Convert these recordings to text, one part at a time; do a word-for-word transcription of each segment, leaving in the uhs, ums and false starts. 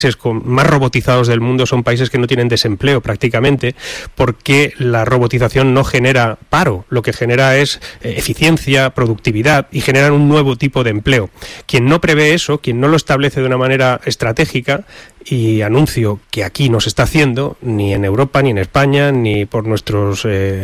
con más robotizados del mundo son países que no tienen desempleo prácticamente, porque la robotización no genera paro, lo que genera es eh, eficiencia, productividad y generan un nuevo tipo de empleo. Quien no prevé eso, quien no lo establece de una manera estratégica, y anuncio que aquí no se está haciendo, ni en Europa, ni en España, ni por nuestros... Eh,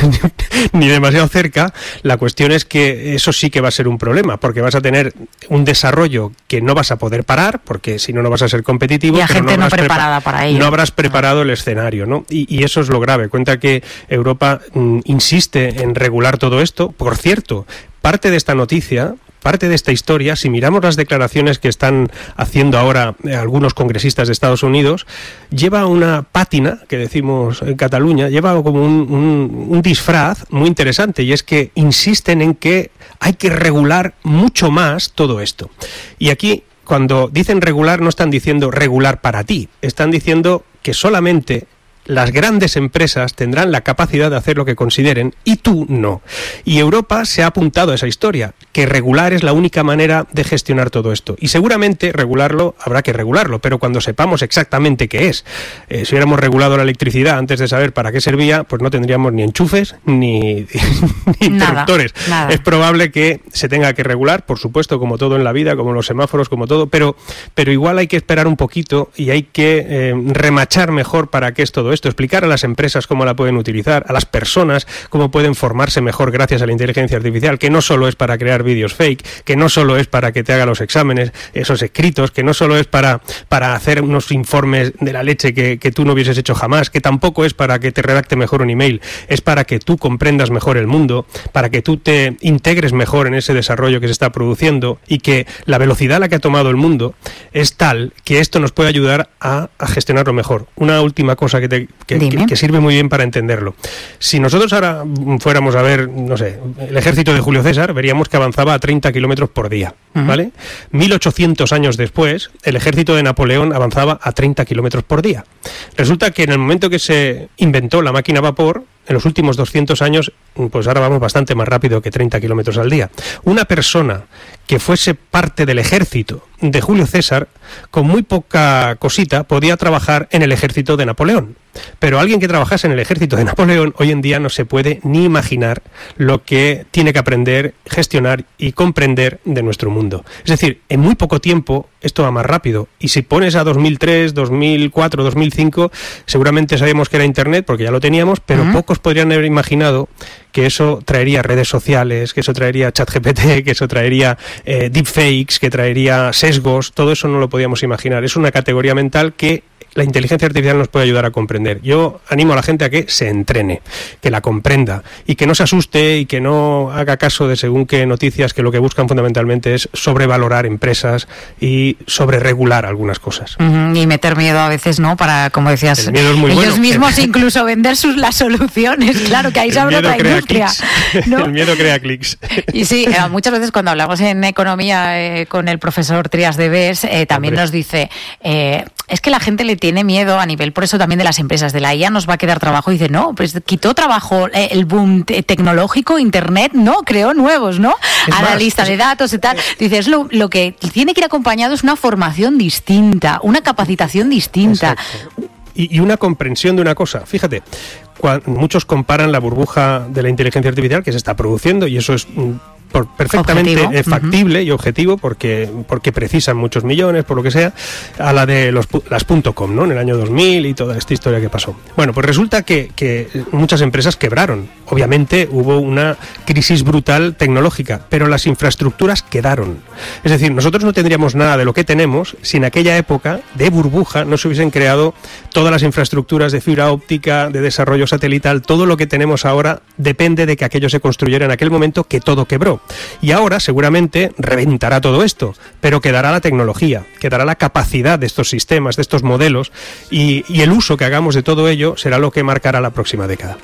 ni demasiado cerca, la cuestión es que eso sí que va a ser un problema, porque vas a tener un desarrollo que no vas a poder parar, porque si no, no vas a ser competitivo. Y la gente no, no preparada prepa- para ello. No habrás preparado el escenario, ¿no? Y, y eso es lo grave. Cuenta que Europa mm, insiste en regular todo esto. Por cierto, parte de esta noticia... Parte de esta historia, si miramos las declaraciones que están haciendo ahora eh, algunos congresistas de Estados Unidos, lleva una pátina, que decimos en Cataluña, lleva como un, un, un disfraz muy interesante, y es que insisten en que hay que regular mucho más todo esto. Y aquí, cuando dicen regular, no están diciendo regular para ti, están diciendo que solamente las grandes empresas tendrán la capacidad de hacer lo que consideren y tú no. Y Europa se ha apuntado a esa historia, que regular es la única manera de gestionar todo esto. Y seguramente regularlo, habrá que regularlo, pero cuando sepamos exactamente qué es. Eh, si hubiéramos regulado la electricidad antes de saber para qué servía, pues no tendríamos ni enchufes ni, ni interruptores. Nada, nada. Es probable que se tenga que regular, por supuesto, como todo en la vida, como los semáforos, como todo, pero, pero igual hay que esperar un poquito y hay que eh, remachar mejor para qué es todo esto, explicar a las empresas cómo la pueden utilizar, a las personas cómo pueden formarse mejor gracias a la inteligencia artificial, que no solo es para crear vídeos fake, que no solo es para que te haga los exámenes, esos escritos, que no solo es para, para hacer unos informes de la leche que, que tú no hubieses hecho jamás, que tampoco es para que te redacte mejor un email, es para que tú comprendas mejor el mundo, para que tú te integres mejor en ese desarrollo que se está produciendo, y que la velocidad a la que ha tomado el mundo es tal que esto nos puede ayudar a, a gestionarlo mejor. Una última cosa que te Que, que, que sirve muy bien para entenderlo. Si nosotros ahora fuéramos a ver, no sé, el ejército de Julio César, veríamos que avanzaba a treinta kilómetros por día, ¿vale? Uh-huh. mil ochocientos años después, el ejército de Napoleón avanzaba a treinta kilómetros por día. Resulta que en el momento que se inventó la máquina a vapor, en los últimos doscientos años, pues ahora vamos bastante más rápido que treinta kilómetros al día. Una persona que fuese parte del ejército de Julio César, con muy poca cosita, podía trabajar en el ejército de Napoleón. Pero alguien que trabajase en el ejército de Napoleón hoy en día no se puede ni imaginar lo que tiene que aprender, gestionar y comprender de nuestro mundo. Es decir, en muy poco tiempo esto va más rápido. Y si pones a dos mil tres, dos mil cuatro, dos mil cinco, seguramente sabíamos que era Internet porque ya lo teníamos, pero uh-huh. pocos podrían haber imaginado que eso traería redes sociales, que eso traería ChatGPT, que eso traería eh, deepfakes, que traería sesgos. Todo eso no lo podíamos imaginar. Es una categoría mental que la inteligencia artificial nos puede ayudar a comprender. Yo animo a la gente a que se entrene, que la comprenda y que no se asuste y que no haga caso de según qué noticias, que lo que buscan fundamentalmente es sobrevalorar empresas y sobreregular algunas cosas. Uh-huh, y meter miedo a veces, ¿no? Para, como decías, el miedo es muy ellos bueno. mismos incluso vender sus las soluciones. Claro, que ahí se abre otra industria, ¿no? El miedo crea clics. Y sí, eh, muchas veces cuando hablamos en economía eh, con el profesor Trías de Bes, eh, también Hombre. nos dice, eh, es que la gente le tiene miedo a nivel, por eso también de las empresas, de la I A nos va a quedar trabajo. Y dice, no, pues quitó trabajo eh, el boom te- tecnológico, Internet, no, creó nuevos, ¿no? Es a más, la lista es... de datos y tal. Dices, lo, lo que tiene que ir acompañado es una formación distinta, una capacitación distinta. Y, y una comprensión de una cosa. Fíjate, cuando muchos comparan la burbuja de la inteligencia artificial que se está produciendo, y eso es por perfectamente objetivo. factible uh-huh. y objetivo, porque porque precisan muchos millones, por lo que sea, a la de los, las .com, ¿no? En el año dos mil y toda esta historia que pasó. Bueno, pues resulta que, que muchas empresas quebraron. Obviamente hubo una crisis brutal tecnológica, pero las infraestructuras quedaron. Es decir, nosotros no tendríamos nada de lo que tenemos si en aquella época de burbuja no se hubiesen creado todas las infraestructuras de fibra óptica, de desarrollo satelital. Todo lo que tenemos ahora depende de que aquello se construyera en aquel momento que todo quebró. Y ahora seguramente reventará todo esto, pero quedará la tecnología, quedará la capacidad de estos sistemas, de estos modelos, y, y el uso que hagamos de todo ello será lo que marcará la próxima década.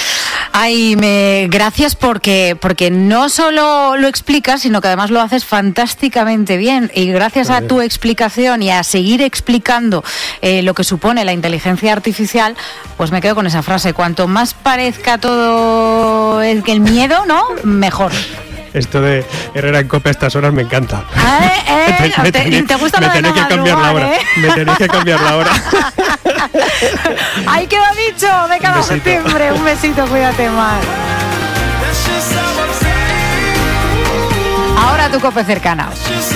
Ay, me gracias porque porque no solo lo explicas, sino que además lo haces fantásticamente bien. Y gracias a tu explicación y a seguir explicando eh, lo que supone la inteligencia artificial, pues me quedo con esa frase: cuanto más parezca todo el, el miedo, ¿no? Mejor. Esto de Herrera en COPE a estas horas me encanta. Ah, eh, eh, me, me, te, me, te gusta me lo de tenéis no que cambiar la hora. ¿eh? Me tenéis que cambiar la hora. Ahí queda dicho, de cada septiembre. Un besito, cuídate más. Ahora tu COPE cercana.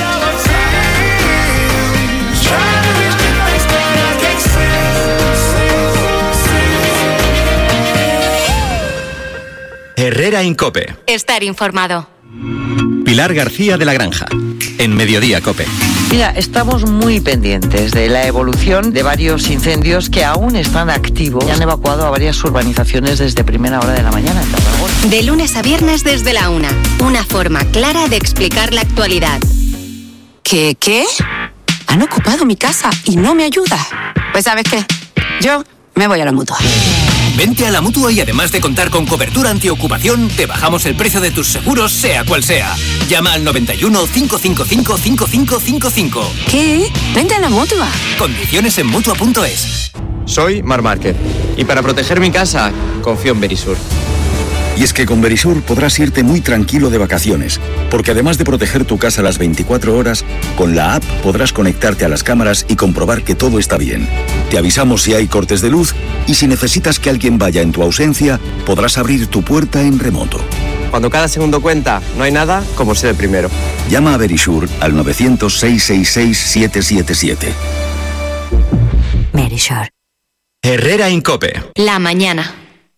Herrera en COPE. Estar informado. Pilar García de la Granja, en Mediodía COPE. Mira, estamos muy pendientes de la evolución de varios incendios que aún están activos y han evacuado a varias urbanizaciones desde primera hora de la mañana en Tarragona. De lunes a viernes desde la una. Una forma clara de explicar la actualidad. ¿Qué, qué? Han ocupado mi casa y no me ayuda. Pues ¿sabes qué? Yo me voy a la Mutua. Vente a la Mutua y además de contar con cobertura antiocupación, te bajamos el precio de tus seguros, sea cual sea. Llama al noventa y uno, cinco cinco cinco, cinco cinco cinco cinco. ¿Qué? Vente a la Mutua. Condiciones en Mutua punto es. Soy Mar Márquez y para proteger mi casa, confío en Verisur. Y es que con Verisur podrás irte muy tranquilo de vacaciones, porque además de proteger tu casa las veinticuatro horas, con la app podrás conectarte a las cámaras y comprobar que todo está bien. Te avisamos si hay cortes de luz y si necesitas que alguien vaya en tu ausencia, podrás abrir tu puerta en remoto. Cuando cada segundo cuenta, no hay nada como ser el primero. Llama a Verisur al novecientos, seiscientos sesenta y seis, siete siete siete. Verisur. Herrera en COPE. La mañana.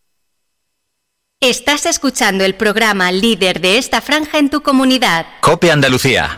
Estás escuchando el programa líder de esta franja en tu comunidad. COPE Andalucía.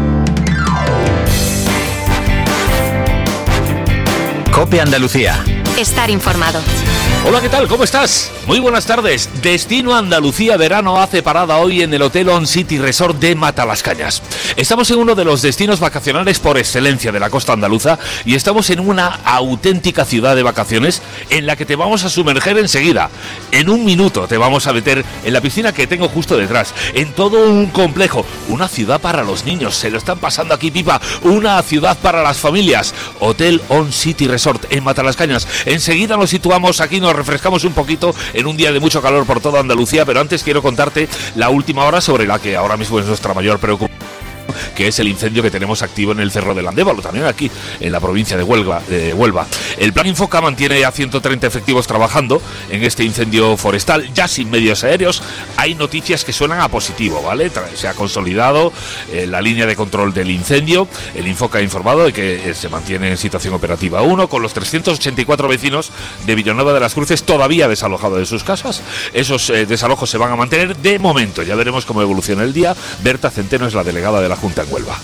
COPE Andalucía. Estar informado. Hola, ¿qué tal? ¿Cómo estás? Muy buenas tardes. Destino Andalucía Verano hace parada hoy en el Hotel On City Resort de Matalascañas. Estamos en uno de los destinos vacacionales por excelencia de la costa andaluza y estamos en una auténtica ciudad de vacaciones en la que te vamos a sumerger enseguida. En un minuto te vamos a meter en la piscina que tengo justo detrás, en todo un complejo, una ciudad para los niños, se lo están pasando aquí pipa, una ciudad para las familias. Hotel On City Resort en Matalascañas. Enseguida nos situamos aquí, nos refrescamos un poquito en un día de mucho calor por toda Andalucía, pero antes quiero contarte la última hora sobre la que ahora mismo es nuestra mayor preocupación, que es el incendio que tenemos activo en el Cerro del Andévalo, también aquí en la provincia de Huelva. De Huelva. El Plan Infoca mantiene a ciento treinta efectivos trabajando en este incendio forestal, ya sin medios aéreos. Hay noticias que suenan a positivo, ¿vale? Se ha consolidado eh, la línea de control del incendio. El Infoca ha informado de que eh, se mantiene en situación operativa uno, con los trescientos ochenta y cuatro vecinos de Villanueva de las Cruces todavía desalojados de sus casas. Esos eh, desalojos se van a mantener de momento, ya veremos cómo evoluciona el día. Berta Centeno es la delegada de la Junta en Huelva.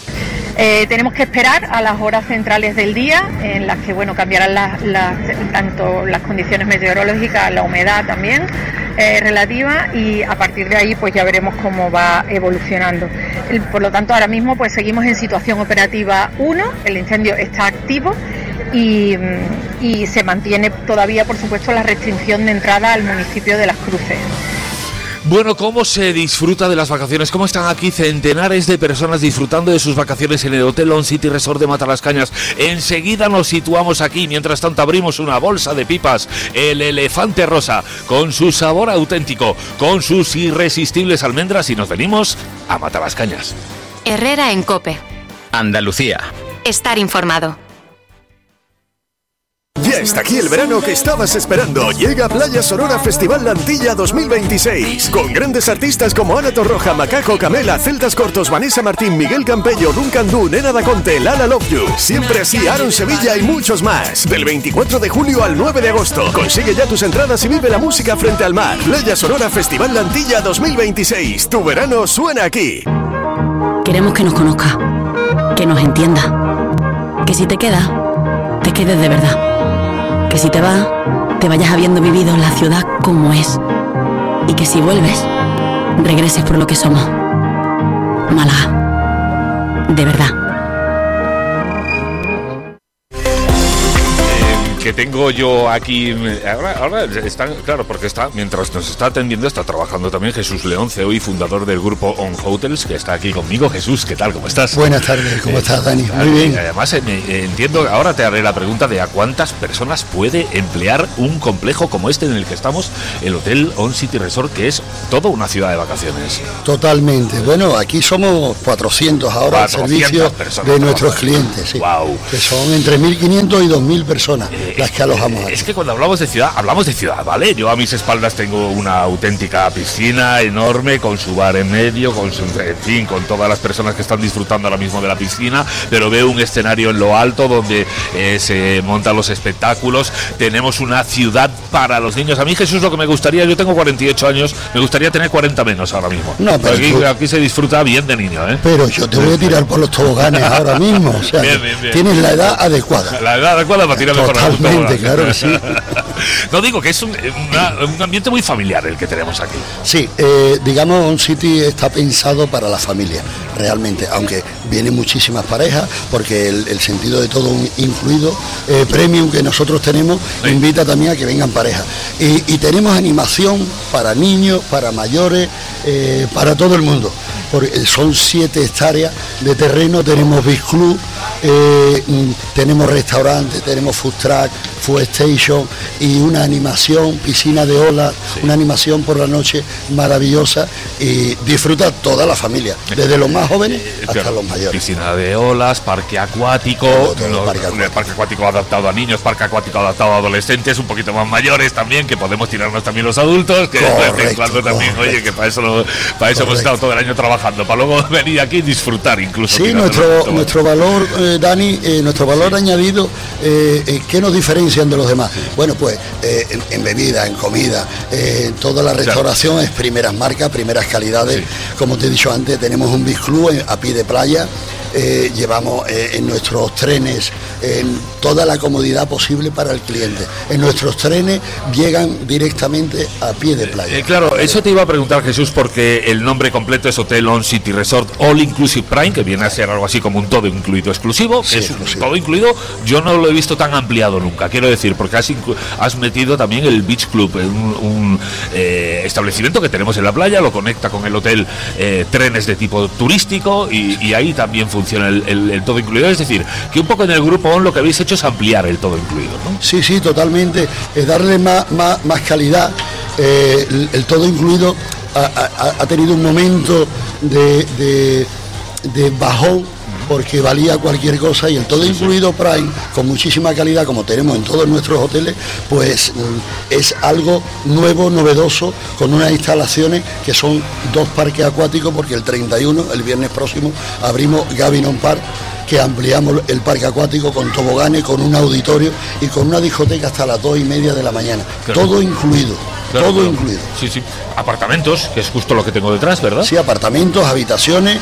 Eh, tenemos que esperar a las horas centrales del día, en las que bueno cambiarán las, las, tanto las condiciones meteorológicas, la humedad también eh, relativa, y a partir de ahí pues ya veremos cómo va evolucionando. El, por lo tanto, ahora mismo pues seguimos en situación operativa uno, el incendio está activo y, y se mantiene todavía, por supuesto, la restricción de entrada al municipio de Las Cruces. Bueno, ¿cómo se disfruta de las vacaciones? ¿Cómo están aquí centenares de personas disfrutando de sus vacaciones en el Hotel On City Resort de Matalascañas? Enseguida nos situamos aquí. Mientras tanto, abrimos una bolsa de pipas, el Elefante Rosa, con su sabor auténtico, con sus irresistibles almendras, y nos venimos a Matalascañas. Herrera en COPE. Andalucía. Estar informado. Ya está aquí el verano que estabas esperando. Llega Playa Sonora Festival Lantilla dos mil veintiséis. Con grandes artistas como Ana Torroja, Macaco, Camela, Celtas Cortos, Vanessa Martín, Miguel Campello, Duncan Du, Nena Da Conte, Lala Love You. Siempre así, Aaron Sevilla y muchos más. Del veinticuatro de julio al nueve de agosto. Consigue ya tus entradas y vive la música frente al mar. Playa Sonora Festival Lantilla dos mil veintiséis. Tu verano suena aquí. Queremos que nos conozca, que nos entienda, que si te quedas, te quedes de verdad. Que si te vas, te vayas habiendo vivido la ciudad como es. Y que si vuelves, regreses por lo que somos. Málaga. De verdad. que tengo yo aquí. Ahora, ahora están, claro, porque está, mientras nos está atendiendo, está trabajando también Jesús León, C E O y fundador del grupo On Hotels, que está aquí conmigo. Jesús, ¿qué tal? ¿Cómo estás? Buenas tardes, ¿cómo eh, estás, Dani? Muy bien. Además, eh, me, entiendo, ahora te haré la pregunta de a cuántas personas puede emplear un complejo como este en el que estamos, el Hotel On City Resort, que es toda una ciudad de vacaciones. Totalmente. Bueno, aquí somos cuatrocientos ahora al servicio de nuestros clientes, sí, wow. Que son entre mil quinientos y dos mil personas eh, las que alojamos. Eh, es que cuando hablamos de ciudad, hablamos de ciudad, ¿vale? Yo a mis espaldas tengo una auténtica piscina enorme con su bar en medio, con su, en fin, con todas las personas que están disfrutando ahora mismo de la piscina, pero veo un escenario en lo alto donde eh, se montan los espectáculos. Tenemos una ciudad para los niños. A mí, Jesús, lo que me gustaría, yo tengo cuarenta y ocho años, me gustaría tener cuarenta menos ahora mismo. No, pero aquí, tú... aquí se disfruta bien de niño, ¿eh? Pero yo te voy a tirar por los toboganes ahora mismo, o sea, bien, bien, bien. Tienes la edad adecuada. La edad adecuada para tirarme por algún tobogán. Totalmente, claro que sí. No, digo que es un, una, un ambiente muy familiar el que tenemos aquí. Sí, eh, digamos, On City está pensado para la familia, realmente, aunque vienen muchísimas parejas, porque el, el sentido de todo un incluido eh, premium que nosotros tenemos, sí, invita también a que vengan parejas. Y, y tenemos animación para niños, para mayores, eh, para todo el mundo. Porque son siete hectáreas de terreno, tenemos beach club, eh, tenemos restaurante, tenemos food truck, food station y una animación, piscina de olas, sí, una animación por la noche maravillosa, y disfruta toda la familia, desde los más jóvenes hasta claro, los mayores. Piscina de olas, parque acuático, todo, todo no, parque acuático. Parque acuático adaptado a niños, parque acuático adaptado a adolescentes, un poquito más mayores también, que podemos tirarnos también los adultos, que correcto, de vez en cuando también, correcto, oye, que para eso, lo, para eso hemos estado todo el año trabajando, para luego venir aquí y disfrutar incluso. Sí, nuestro, nuestro valor, eh, Dani, eh, nuestro valor sí, añadido, eh, eh, ¿qué nos diferencian de los demás? Sí. Bueno, pues eh, en, en bebida, en comida, eh, toda la restauración, claro, es primeras marcas, primeras calidades. Sí. Como te he dicho antes, tenemos un beach club en, a pie de playa. Eh, llevamos eh, en nuestros trenes eh, toda la comodidad posible para el cliente. En nuestros trenes llegan directamente a pie de playa. Eh, claro, eso te iba a preguntar, Jesús, porque el nombre completo es Hotel On City Resort All Inclusive Prime, que viene a ser algo así como un todo incluido exclusivo. Sí, es un exclusivo. Todo incluido. Yo no lo he visto tan ampliado nunca, quiero decir, porque has, has metido también el Beach Club, un, un eh, establecimiento que tenemos en la playa, lo conecta con el hotel, eh, trenes de tipo turístico, y, y ahí también funciona funciona el, el, el todo incluido. Es decir, que un poco en el grupo ON lo que habéis hecho es ampliar el todo incluido, ¿no? Sí, sí, totalmente. Es darle más, más, más calidad. Eh, el, el todo incluido ha, ha, ha tenido un momento de, de, de bajón, porque valía cualquier cosa, y el todo incluido Prime, con muchísima calidad, como tenemos en todos nuestros hoteles, pues es algo nuevo, novedoso, con unas instalaciones que son dos parques acuáticos, porque el treinta y uno, el viernes próximo, abrimos Gavinon Park, que ampliamos el parque acuático con toboganes, con un auditorio y con una discoteca hasta las dos y media de la mañana. Claro. Todo incluido. Claro, todo claro. incluido. Sí, sí. Apartamentos, que es justo lo que tengo detrás, ¿verdad? Sí, apartamentos, habitaciones.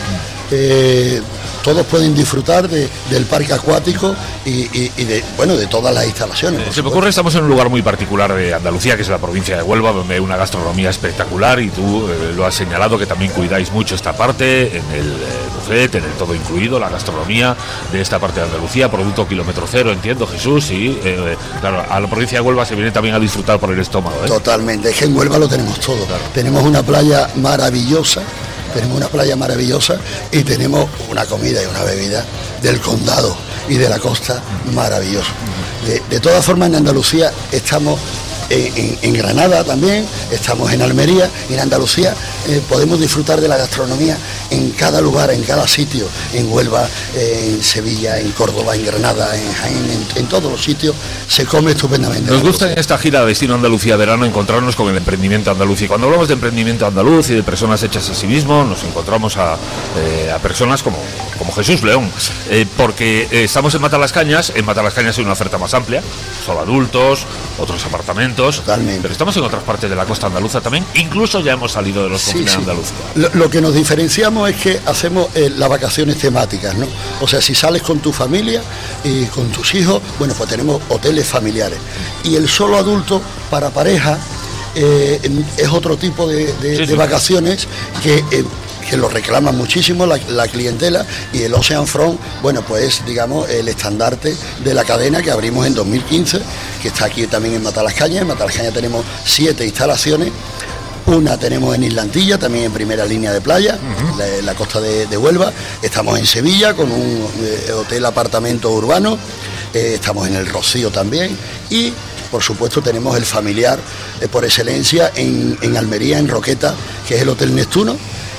Eh, todos pueden disfrutar de, del parque acuático y, y, y de bueno de todas las instalaciones. Eh, se me ocurre, estamos en un lugar muy particular de Andalucía, que es la provincia de Huelva, donde hay una gastronomía espectacular, y tú eh, lo has señalado, que también cuidáis mucho esta parte, en el eh, buffet, en el todo incluido, la gastronomía de esta parte de Andalucía, producto kilómetro cero, entiendo, Jesús, y eh, claro, a la provincia de Huelva se viene también a disfrutar por el estómago, ¿eh? Totalmente, es que en Huelva lo tenemos todo, claro. Tenemos una playa maravillosa, tenemos una playa maravillosa y tenemos una comida y una bebida del condado y de la costa maravilloso. De, de todas formas, en Andalucía estamos en, en, en Granada también, estamos en Almería, y en Andalucía eh, podemos disfrutar de la gastronomía en cada lugar, en cada sitio, en Huelva, eh, en Sevilla, en Córdoba, en Granada, en Jaén, en, en todos los sitios se come estupendamente. Nos gusta en esta gira de Destino Andalucía Verano encontrarnos con el emprendimiento andaluz, y cuando hablamos de emprendimiento andaluz y de personas hechas a sí mismos, nos encontramos a, eh, a personas como, como Jesús León, eh, porque eh, estamos en Matalascañas. En Matalascañas hay una oferta más amplia, solo adultos, otros apartamentos. Totalmente. Pero estamos en otras partes de la costa andaluza también, incluso ya hemos salido de los confines sí, sí. andaluces. Lo, lo que nos diferenciamos es que hacemos eh, las vacaciones temáticas, ¿no? O sea, si sales con tu familia y con tus hijos, bueno, pues tenemos hoteles familiares. Y el solo adulto para pareja eh, es otro tipo de, de, sí, de sí. vacaciones que... Eh, que lo reclama muchísimo la, la clientela, y el Ocean Front, bueno, pues digamos el estandarte de la cadena, que abrimos en dos mil quince que está aquí también en Matalascañas. En Matalascañas tenemos siete instalaciones. Una tenemos en Islantilla, también en primera línea de playa, uh-huh. la, la costa de, de Huelva. Estamos en Sevilla con un eh, hotel apartamento urbano. Eh, estamos en el Rocío también. Y, por supuesto, tenemos el familiar eh, por excelencia en, en Almería, en Roqueta, que es el Hotel Neptuno.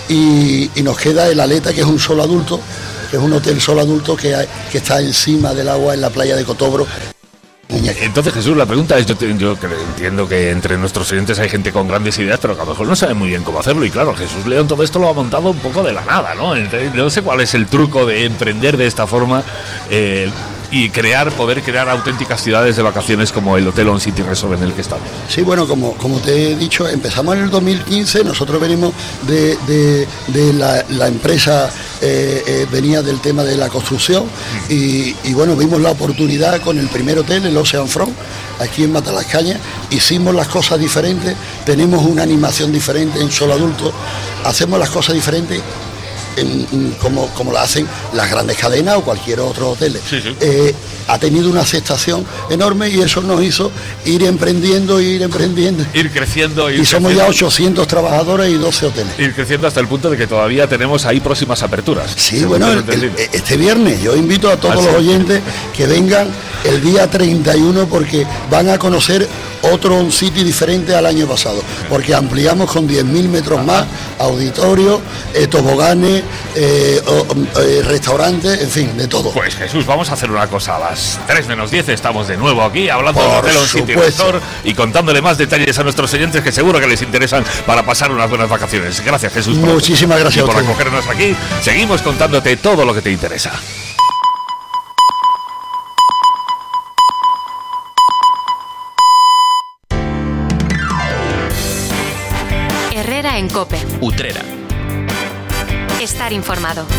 Y, y nos queda el Aleta, que es un solo adulto, que es un hotel solo adulto que, hay, que está encima del agua en la playa de Cotobro. Entonces, Jesús, la pregunta es, yo, te, yo entiendo que entre nuestros oyentes hay gente con grandes ideas, pero que a lo mejor no sabe muy bien cómo hacerlo. Y claro, Jesús León todo esto lo ha montado un poco de la nada, ¿no? Entonces, no sé cuál es el truco de emprender de esta forma eh, y crear, poder crear auténticas ciudades de vacaciones como el Hotel On City Resort en el que estamos. Sí, bueno, como, como te he dicho, empezamos en el dos mil quince, nosotros venimos de, de, de la, la empresa, eh, eh, venía del tema de la construcción y, y bueno, vimos la oportunidad con el primer hotel, el Ocean Front, aquí en Matalascañas, hicimos las cosas diferentes, tenemos una animación diferente en solo adulto, hacemos las cosas diferentes. En, en, como, como lo hacen las grandes cadenas o cualquier otro hotel. Sí, sí. Eh, ha tenido una aceptación enorme y eso nos hizo ir emprendiendo, ir emprendiendo. Ir creciendo. Ir y somos creciendo. Ya ochocientos trabajadores y doce hoteles. Ir creciendo hasta el punto de que todavía tenemos ahí próximas aperturas. Sí, bueno, el, el, este viernes yo invito a todos ¿Ah, los sí? oyentes que vengan el día treinta y uno porque van a conocer otro On City diferente al año pasado, porque ampliamos con diez mil metros Ajá. más, auditorio, eh, toboganes, eh, eh, restaurantes, en fin, de todo. Pues Jesús, vamos a hacer una cosa, a las tres menos diez estamos de nuevo aquí hablando del Hotel On City Resort y contándole más detalles a nuestros oyentes que seguro que les interesan para pasar unas buenas vacaciones. Gracias, Jesús. Muchísimas por, gracias y por a acogernos aquí. Seguimos contándote todo lo que te interesa. Herrera en COPE. Utrera. Estar informado.